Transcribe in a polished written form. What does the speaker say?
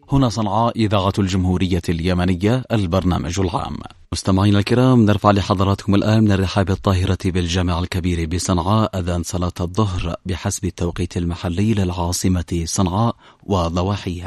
هنا صنعاء إذاعة الجمهورية اليمنية البرنامج العام. مستمعينا الكرام، نرفع لحضراتكم الآن من الرحاب الطاهرة بالجامع الكبير بصنعاء أذان صلاة الظهر بحسب التوقيت المحلي للعاصمة صنعاء وضواحيها.